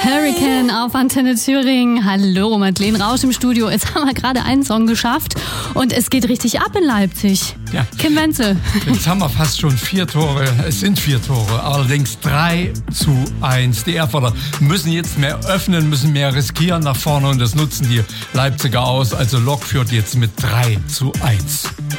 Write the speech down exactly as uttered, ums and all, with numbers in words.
Hurricane auf Antenne Thüringen. Hallo, Madeleine Rausch im Studio. Jetzt haben wir gerade einen Song geschafft und es geht richtig ab in Leipzig. Ja. Kim Wenzel. Jetzt haben wir fast schon vier Tore. Es sind vier Tore, allerdings drei zu eins. Die Erfurter müssen jetzt mehr öffnen, müssen mehr riskieren nach vorne und das nutzen die Leipziger aus. Also Lok führt jetzt mit drei zu eins.